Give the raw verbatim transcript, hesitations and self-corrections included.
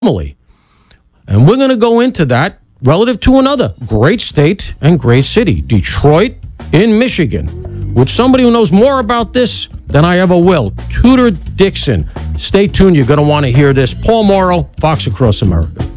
normally. And we're going to go into that relative to another great state and great city, Detroit in Michigan, with somebody who knows more about this than I ever will, Tudor Dixon. Stay tuned. You're going to want to hear this. Paul Mauro, Fox Across America.